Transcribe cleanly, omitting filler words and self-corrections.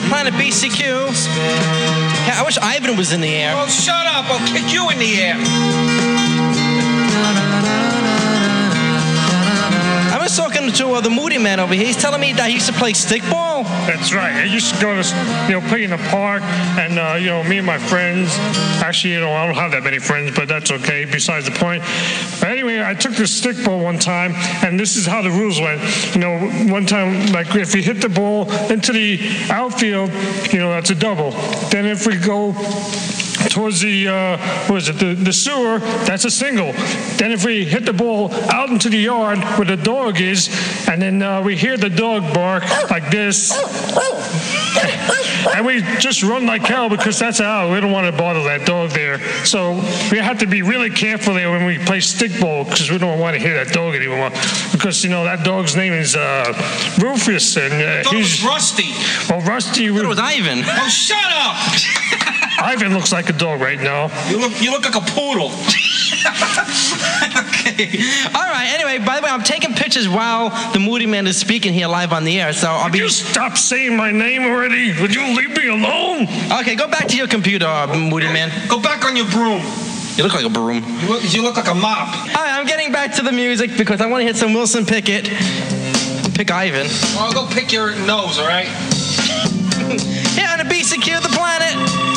the planet BCQ. Yeah, I wish Ivan was in the air. Well, shut up. I'll kick you in the air. I was talking to the Moody Man over here. He's telling me that he used to play stickball. That's right. I used to go to, play in the park, and, me and my friends. Actually, I don't have that many friends, but that's okay, besides the point. But anyway, I took the stickball one time, and this is how the rules went. One time, like, if you hit the ball into the outfield, that's a double. Then if we go towards the, the sewer, that's a single. Then if we hit the ball out into the yard where the dog is, and then we hear the dog bark like this, and we just run like hell because that's out. We don't want to bother that dog there. So we have to be really careful there when we play stickball because we don't want to hear that dog anymore. Because, that dog's name is Rufus, and he's Rusty. Well, Rusty. I thought it was Ivan. Oh, shut up! Ivan looks like a dog right now. You look like a poodle. Okay. All right. Anyway, by the way, I'm taking pictures while the Moody Man is speaking here live on the air. So I'll Would you stop saying my name already? Would you leave me alone? Okay, go back to your computer, Moody Man. Go back on your broom. You look like a broom. You look like a mop. All right, I'm getting back to the music because I want to hit some Wilson Pickett. Pick Ivan. Well, I'll go pick your nose, all right? Here on the BCQ, the planet.